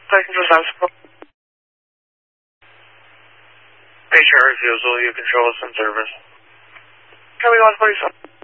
Flight control sound support. Patient refusal, you control us in service. Copy 147.